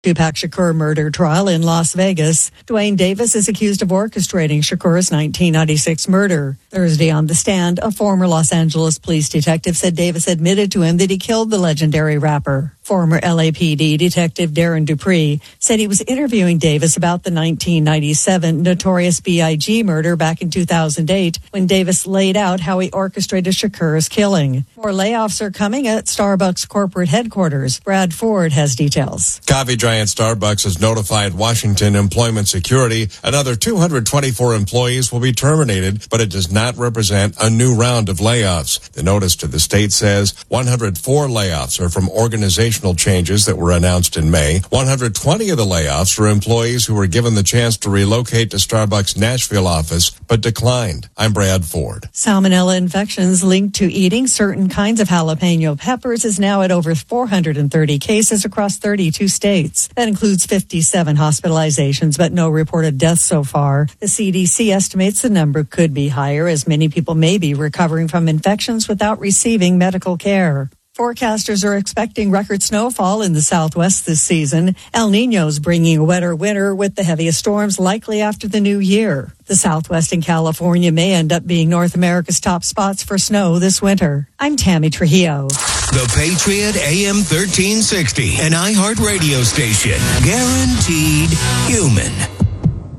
Tupac Shakur murder trial in Las Vegas. Dwayne Davis is accused of orchestrating Shakur's 1996 murder. Thursday on the stand, a former Los Angeles police detective said Davis admitted to him that he killed the legendary rapper. Former LAPD detective Darren Dupree said he was interviewing Davis about the 1997 Notorious B.I.G. murder back in 2008 when Davis laid out how he orchestrated Shakur's killing. More layoffs are coming at Starbucks corporate headquarters. Brad Ford has details. Coffee giant Starbucks has notified Washington Employment Security another 224 employees will be terminated, but it does not represent a new round of layoffs. The notice to the state says 104 layoffs are from organizational changes that were announced in May. 120 of the layoffs were employees who were given the chance to relocate to Starbucks' Nashville office, but declined. I'm Brad Ford. Salmonella infections linked to eating certain kinds of jalapeno peppers is now at over 430 cases across 32 states. That includes 57 hospitalizations, but no reported deaths so far. The CDC estimates the number could be higher as many people may be recovering from infections without receiving medical care. Forecasters are expecting record snowfall in the Southwest this season. El Niño's bringing a wetter winter with the heaviest storms likely after the new year. The Southwest and California may end up being North America's top spots for snow this winter. I'm Tammy Trujillo. The Patriot AM 1360, an iHeart radio station. Guaranteed human.